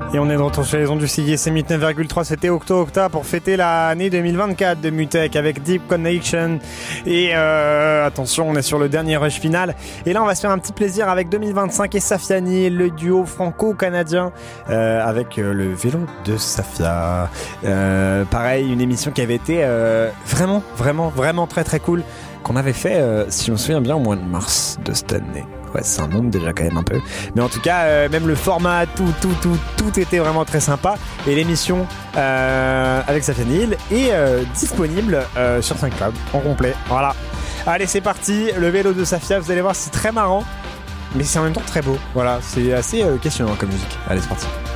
Et on est de retour sur les ondes du CISM 9,3, c'était Octa pour fêter l'année 2024 de Mutech avec Deep Connection. Et attention, on est sur le dernier rush final. Et là, on va se faire un petit plaisir avec 2025 et Safiani, le duo franco-canadien avec le vélo de Safia. Pareil, une émission qui avait été vraiment très très cool, qu'on avait fait, si je me souviens bien, au mois de mars de cette année. Ouais, ça monte déjà quand même un peu. Mais en tout cas, même le format, tout était vraiment très sympa. Et l'émission avec Safiani est disponible sur SoundCloud en complet. Voilà. Allez, c'est parti. Le vélo de Safia, vous allez voir, c'est très marrant. Mais c'est en même temps très beau. Voilà, c'est assez questionnant comme musique. Allez, c'est parti.